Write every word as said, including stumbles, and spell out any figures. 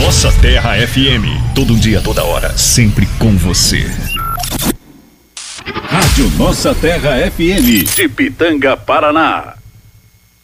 Nossa Terra F M. Todo dia, toda hora, sempre com você. Rádio Nossa Terra F M. De Pitanga, Paraná.